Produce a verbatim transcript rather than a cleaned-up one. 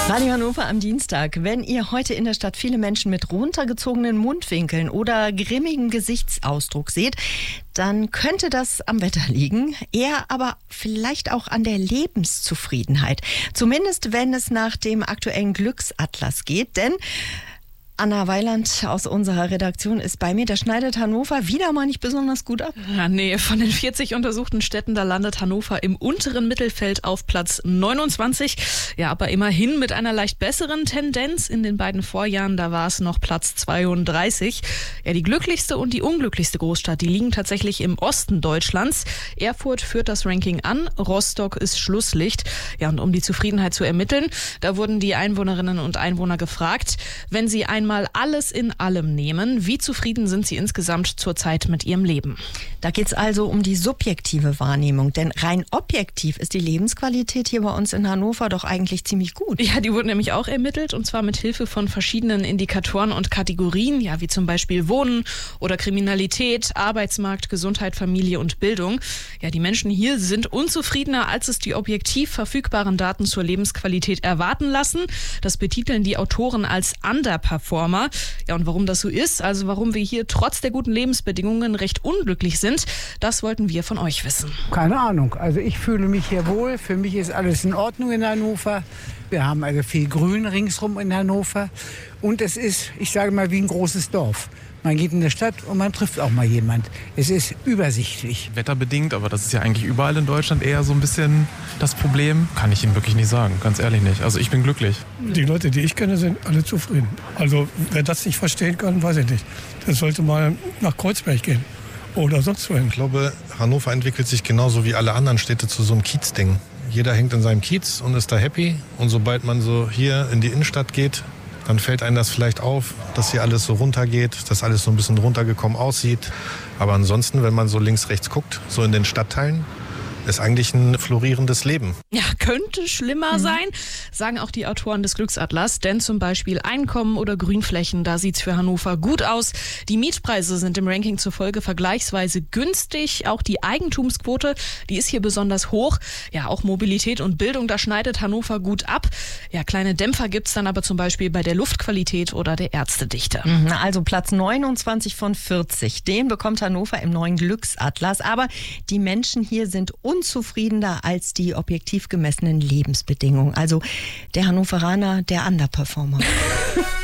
Radio Hannover am Dienstag. Wenn ihr heute in der Stadt viele Menschen mit runtergezogenen Mundwinkeln oder grimmigem Gesichtsausdruck seht, dann könnte das am Wetter liegen, eher aber vielleicht auch an der Lebenszufriedenheit. Zumindest wenn es nach dem aktuellen Glücksatlas geht, denn Anna Weiland aus unserer Redaktion ist bei mir. Da schneidet Hannover wieder mal nicht besonders gut ab. Ja, nee, von den vierzig untersuchten Städten, da landet Hannover im unteren Mittelfeld auf Platz neunundzwanzig. Ja, aber immerhin mit einer leicht besseren Tendenz. In den beiden Vorjahren, da war es noch Platz zweiunddreißig. Ja, die glücklichste und die unglücklichste Großstadt, die liegen tatsächlich im Osten Deutschlands. Erfurt führt das Ranking an, Rostock ist Schlusslicht. Ja, und um die Zufriedenheit zu ermitteln, da wurden die Einwohnerinnen und Einwohner gefragt, wenn sie einmal mal alles in allem nehmen. Wie zufrieden sind Sie insgesamt zurzeit mit Ihrem Leben? Da geht es also um die subjektive Wahrnehmung, denn rein objektiv ist die Lebensqualität hier bei uns in Hannover doch eigentlich ziemlich gut. Ja, die wurden nämlich auch ermittelt und zwar mit Hilfe von verschiedenen Indikatoren und Kategorien, ja, wie zum Beispiel Wohnen oder Kriminalität, Arbeitsmarkt, Gesundheit, Familie und Bildung. Ja, die Menschen hier sind unzufriedener, als es die objektiv verfügbaren Daten zur Lebensqualität erwarten lassen. Das betiteln die Autoren als Underperformer. Ja, und warum das so ist, also warum wir hier trotz der guten Lebensbedingungen recht unglücklich sind, das wollten wir von euch wissen. Keine Ahnung, also ich fühle mich hier wohl, für mich ist alles in Ordnung in Hannover. Wir haben also viel Grün ringsrum in Hannover und es ist, ich sage mal, wie ein großes Dorf. Man geht in der Stadt und man trifft auch mal jemand. Es ist übersichtlich. Wetterbedingt, aber das ist ja eigentlich überall in Deutschland eher so ein bisschen das Problem. Kann ich Ihnen wirklich nicht sagen, ganz ehrlich nicht. Also ich bin glücklich. Die Leute, die ich kenne, sind alle zufrieden. Also wer das nicht verstehen kann, weiß ich nicht. Das sollte mal nach Kreuzberg gehen oder sonst wohin. Ich glaube, Hannover entwickelt sich genauso wie alle anderen Städte zu so einem Kiezding. Jeder hängt in seinem Kiez und ist da happy. Und sobald man so hier in die Innenstadt geht, dann fällt einem das vielleicht auf, dass hier alles so runtergeht, dass alles so ein bisschen runtergekommen aussieht. Aber ansonsten, wenn man so links, rechts guckt, so in den Stadtteilen, ist eigentlich ein florierendes Leben. Ja, könnte schlimmer mhm. sein, sagen auch die Autoren des Glücksatlas. Denn zum Beispiel Einkommen oder Grünflächen, da sieht's für Hannover gut aus. Die Mietpreise sind im Ranking zufolge vergleichsweise günstig. Auch die Eigentumsquote, die ist hier besonders hoch. Ja, auch Mobilität und Bildung, da schneidet Hannover gut ab. Ja, kleine Dämpfer gibt's dann aber zum Beispiel bei der Luftqualität oder der Ärztedichte. Mhm, also Platz neunundzwanzig von vierzig, den bekommt Hannover im neuen Glücksatlas. Aber die Menschen hier sind unzufriedener als die objektiv gemessenen Lebensbedingungen. Also der Hannoveraner, der Underperformer.